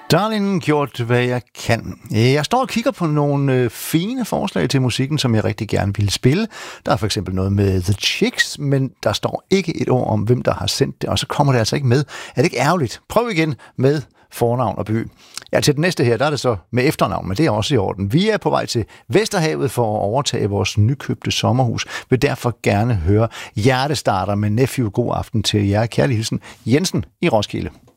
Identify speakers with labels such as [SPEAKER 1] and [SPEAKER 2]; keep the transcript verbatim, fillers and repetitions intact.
[SPEAKER 1] Darling, gjort hvad jeg kan. Jeg står og kigger på nogle øh, fine forslag til musikken, som jeg rigtig gerne vil spille. Der er for eksempel noget med The Chicks, men der står ikke et ord om, hvem der har sendt det, og så kommer det altså ikke med. Er det ikke ærgerligt? Prøv igen med fornavn og by. Ja, til den næste her, der er det så med efternavn, men det er også i orden. Vi er på vej til Vesterhavet for at overtage vores nykøbte sommerhus. Vil derfor gerne høre Hjertestarter med Nephew. God aften til jer. Kærlig hilsen, Jensen i Roskilde.